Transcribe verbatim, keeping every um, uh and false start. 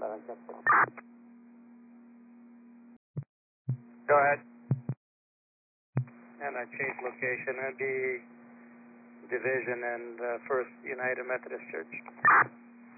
seven six. Go ahead. And I changed location. That'd be Division and uh, First United Methodist Church.